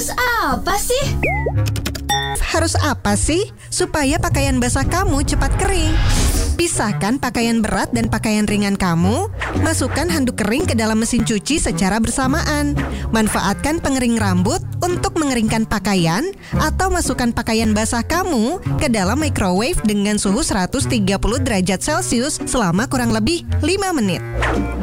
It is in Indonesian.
apa sih? Harus apa sih? Supaya pakaian basah kamu cepat kering. Pisahkan pakaian berat dan pakaian ringan kamu. Masukkan handuk kering ke dalam mesin cuci secara bersamaan. Manfaatkan pengering rambut untuk mengeringkan pakaian atau masukkan pakaian basah kamu ke dalam microwave dengan suhu 130 derajat Celcius selama kurang lebih 5 menit.